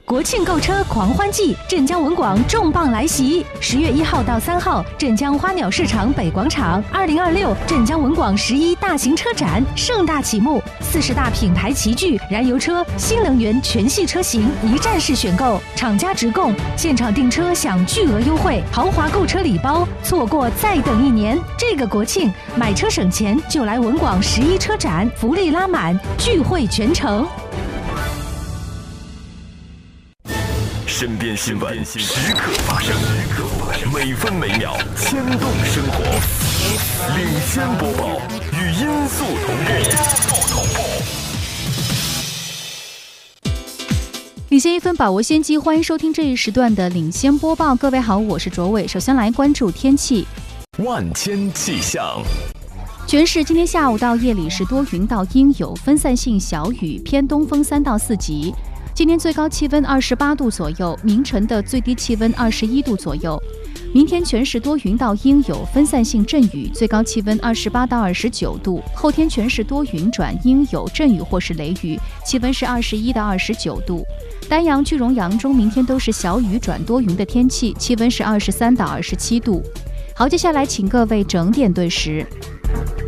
国庆购车狂欢季，镇江文广重磅来袭！10月1号到3号，镇江花鸟市场北广场，2026镇江文广11大型车展盛大启幕，40大品牌齐聚，燃油车、新能源全系车型一站式选购，厂家直供，现场订车享巨额优惠，豪华购车礼包，错过再等1年。这个国庆买车省钱，就来文广11车展，福利拉满，聚会全城。 身边新闻时刻发生，每分每秒牵动生活。领先播报，与音速同步。 领先1分，把握先机，欢迎收听这一时段的领先播报。各位好，我是卓伟。首先来关注天气。 万千气象。 全市今天下午到夜里是多云到阴有分散性小雨，偏东风3到4级。今天最高气温28度左右，明晨的最低气温21度左右。明天全市多云到阴有分散性阵雨，最高气温28到29度。后天全市多云转阴有阵雨或是雷雨，气温是21到29度。丹阳、句容、扬州明天都是小雨转多云的天气，气温是23到27度。好，接下来请各位整点对时。